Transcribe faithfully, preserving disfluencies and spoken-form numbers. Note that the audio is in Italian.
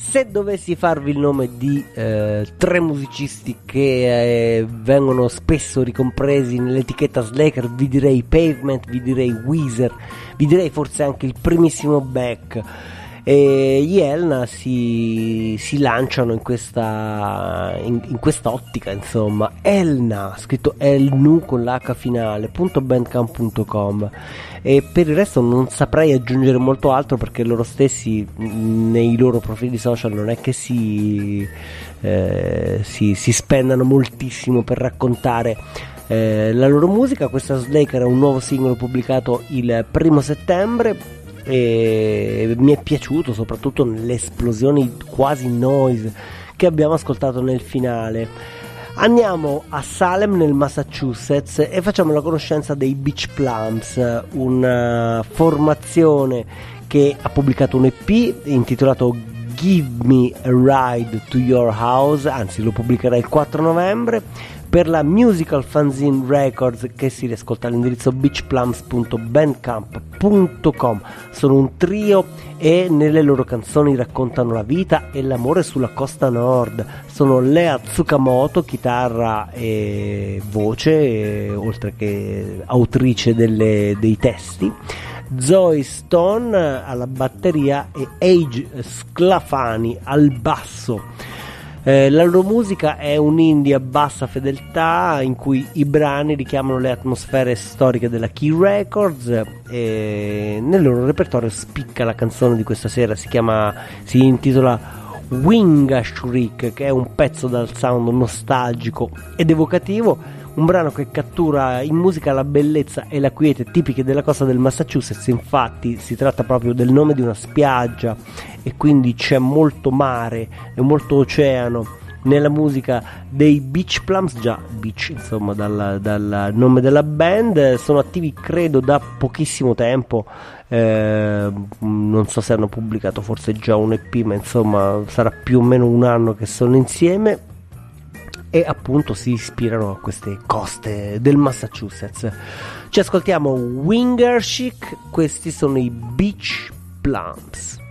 Se dovessi farvi il nome di eh, tre musicisti che eh, vengono spesso ricompresi nell'etichetta Slacker, vi direi Pavement, vi direi Weezer, vi direi forse anche il primissimo Beck. E gli Elna si, si lanciano in questa in, in questa ottica, insomma. Elna, scritto Elnu con l'H finale, .bandcamp punto com. E per il resto non saprei aggiungere molto altro, perché loro stessi nei loro profili social non è che si eh, si, si spendano moltissimo per raccontare eh, la loro musica. Questa Slacker è un nuovo singolo pubblicato il primo settembre e mi è piaciuto soprattutto nelle esplosioni quasi noise che abbiamo ascoltato nel finale. Andiamo a Salem nel Massachusetts e facciamo la conoscenza dei Beach Plums, una formazione che ha pubblicato un E P intitolato Give Me a Ride to Your House, anzi lo pubblicherà il quattro novembre per la Musical Fanzine Records, che si riascolta all'indirizzo beach plums punto bandcamp punto com. Sono un trio e nelle loro canzoni raccontano la vita e l'amore sulla costa nord. Sono Lea Tsukamoto, chitarra e voce, e, oltre che autrice delle, dei testi, Zoe Stone alla batteria e Age Sclafani al basso. Eh, la loro musica è un indie a bassa fedeltà in cui i brani richiamano le atmosfere storiche della Key Records, e nel loro repertorio spicca la canzone di questa sera, si chiama si intitola Winga Shriek, che è un pezzo dal sound nostalgico ed evocativo, un brano che cattura in musica la bellezza e la quiete tipiche della costa del Massachusetts. Infatti si tratta proprio del nome di una spiaggia e quindi c'è molto mare e molto oceano nella musica dei Beach Plums, già Beach insomma dal, dal nome della band. Sono attivi credo da pochissimo tempo, eh, non so se hanno pubblicato forse già un E P, ma insomma sarà più o meno un anno che sono insieme e appunto si ispirano a queste coste del Massachusetts. Ci ascoltiamo Winger Chic, questi sono i Beach Plums.